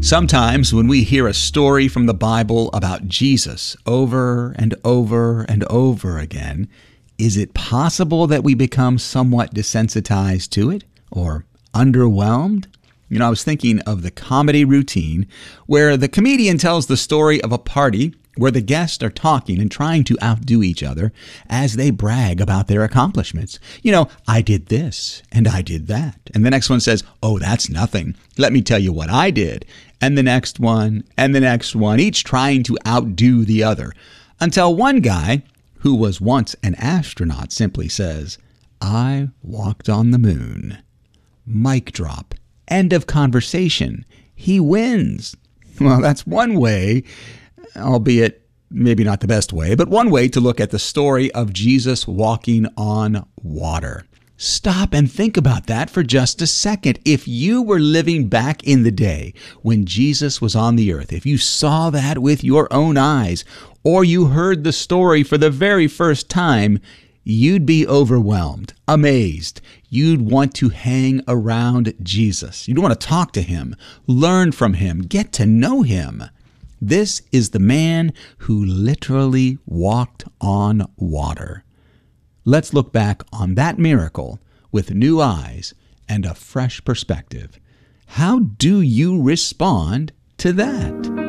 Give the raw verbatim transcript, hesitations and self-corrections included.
Sometimes when we hear a story from the Bible about Jesus over and over and over again, is it possible that we become somewhat desensitized to it or underwhelmed? You know, I was thinking of the comedy routine where the comedian tells the story of a party where the guests are talking and trying to outdo each other as they brag about their accomplishments. You know, I did this and I did that. And the next one says, oh, that's nothing. Let me tell you what I did. And the next one and the next one, each trying to outdo the other. Until one guy, who was once an astronaut, simply says, I walked on the moon. Mic drop. End of conversation. He wins. Well, that's one way, albeit maybe not the best way, but one way to look at the story of Jesus walking on water. Stop and think about that for just a second. If you were living back in the day when Jesus was on the earth, if you saw that with your own eyes, or you heard the story for the very first time, you'd be overwhelmed, amazed. You'd want to hang around Jesus. You'd want to talk to him, learn from him, get to know him. This is the man who literally walked on water. Let's look back on that miracle with new eyes and a fresh perspective. How do you respond to that?